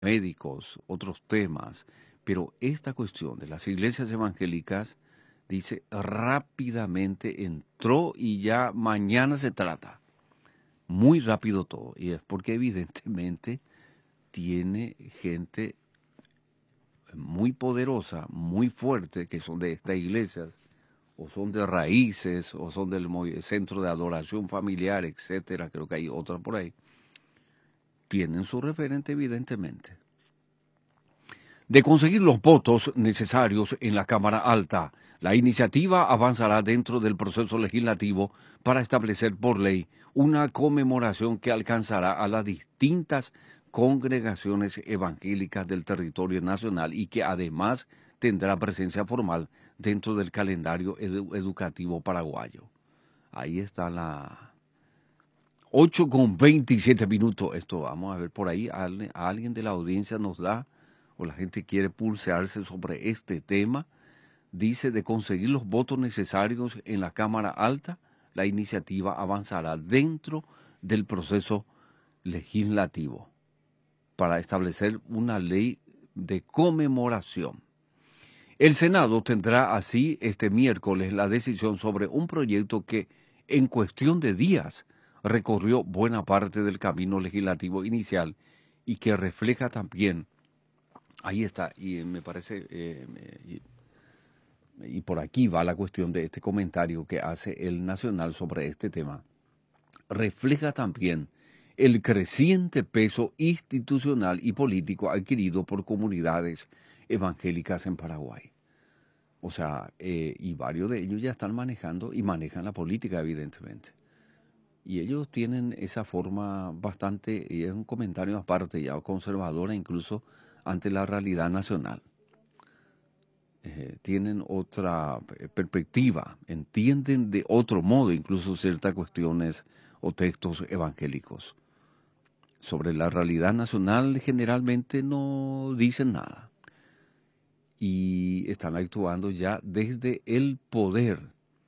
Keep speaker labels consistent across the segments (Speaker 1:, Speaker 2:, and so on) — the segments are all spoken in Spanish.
Speaker 1: médicos, otros temas, pero esta cuestión de las iglesias evangélicas, dice, rápidamente entró y ya mañana se trata. Muy rápido todo, y es porque evidentemente tiene gente muy poderosa, muy fuerte, que son de estas iglesias, o son de raíces, o son del centro de adoración familiar, etcétera, creo que hay otra por ahí, tienen su referente evidentemente. De conseguir los votos necesarios en la Cámara Alta, la iniciativa avanzará dentro del proceso legislativo para establecer por ley una conmemoración que alcanzará a las distintas congregaciones evangélicas del territorio nacional y que además tendrá presencia formal dentro del calendario educativo paraguayo. Ahí está la 8:27. Esto vamos a ver por ahí. A alguien de la audiencia nos da, o la gente quiere pulsearse sobre este tema. Dice, de conseguir los votos necesarios en la Cámara Alta, la iniciativa avanzará dentro del proceso legislativo para establecer una ley de conmemoración. El Senado tendrá así este miércoles la decisión sobre un proyecto que en cuestión de días recorrió buena parte del camino legislativo inicial y que refleja también, ahí está, y me parece, y por aquí va la cuestión de este comentario que hace el Nacional sobre este tema, refleja también el creciente peso institucional y político adquirido por comunidades evangélicas en Paraguay. O sea, y varios de ellos ya están manejando y manejan la política, evidentemente. Y ellos tienen esa forma bastante, y es un comentario aparte ya conservadora incluso ante la realidad nacional. Tienen otra perspectiva, entienden de otro modo incluso ciertas cuestiones o textos evangélicos. Sobre la realidad nacional generalmente no dicen nada. Y están actuando ya desde el poder.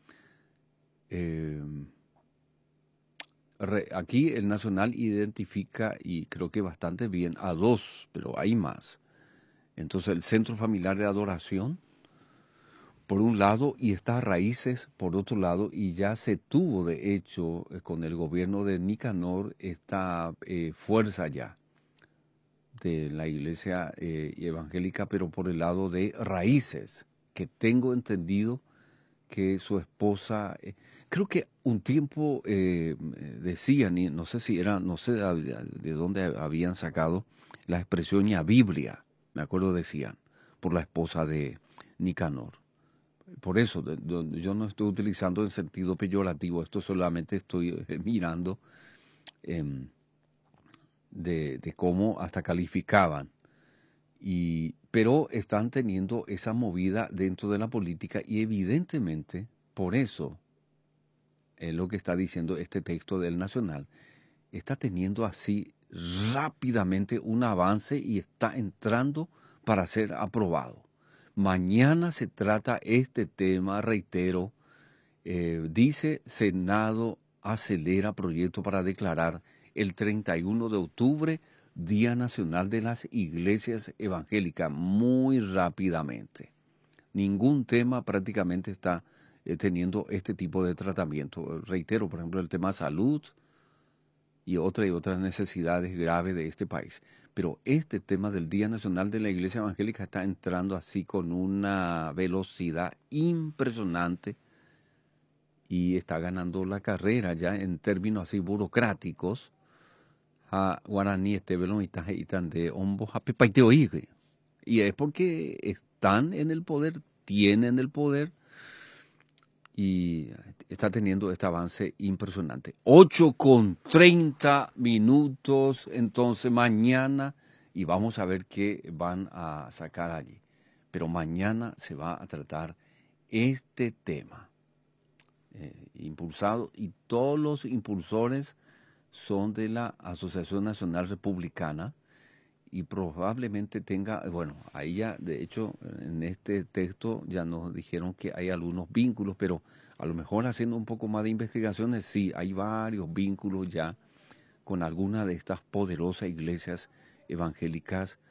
Speaker 1: Aquí el Nacional identifica, y creo que bastante bien, a dos, pero hay más. Entonces el Centro Familiar de Adoración, por un lado, y estas raíces, por otro lado, y ya se tuvo, de hecho, con el gobierno de Nicanor, esta fuerza ya de la iglesia evangélica, pero por el lado de raíces, que tengo entendido que su esposa, creo que un tiempo decían, y no sé si era, no sé de dónde habían sacado la expresión ya Biblia, me acuerdo decían, por la esposa de Nicanor. Por eso, yo no estoy utilizando en sentido peyorativo, esto solamente estoy mirando de cómo hasta calificaban. Pero están teniendo esa movida dentro de la política y evidentemente por eso es lo que está diciendo este texto del Nacional, está teniendo así rápidamente un avance y está entrando para ser aprobado. Mañana se trata este tema, reitero, dice Senado acelera proyecto para declarar el 31 de octubre Día Nacional de las Iglesias Evangélicas muy rápidamente. Ningún tema prácticamente está teniendo este tipo de tratamiento. Reitero, por ejemplo, el tema salud y otras necesidades graves de este país. Pero este tema del Día Nacional de la Iglesia Evangélica está entrando así con una velocidad impresionante y está ganando la carrera ya en términos así burocráticos. Guaraní de Ombo y es porque están en el poder, tienen el poder y está teniendo este avance impresionante. 8:30, entonces mañana, y vamos a ver qué van a sacar allí. Pero mañana se va a tratar este tema impulsado, y todos los impulsores son de la Asociación Nacional Republicana, y probablemente tenga, bueno, ahí ya, de hecho, en este texto ya nos dijeron que hay algunos vínculos, pero a lo mejor haciendo un poco más de investigaciones, sí, hay varios vínculos ya con alguna de estas poderosas iglesias evangélicas